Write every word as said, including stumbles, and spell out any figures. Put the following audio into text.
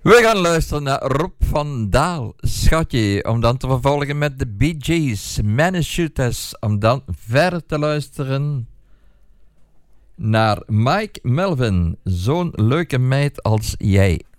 We gaan luisteren naar Rob van Daal, Schatje, om dan te vervolgen met de Bee Gees, Shooters, om dan verder te luisteren naar Mike Melvin, zo'n leuke meid als jij.